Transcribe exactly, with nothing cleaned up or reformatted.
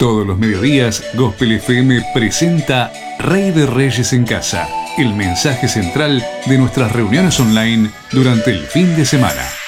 Todos los mediodías, Gospel F M presenta Rey de Reyes en Casa, el mensaje central de nuestras reuniones online durante el fin de semana.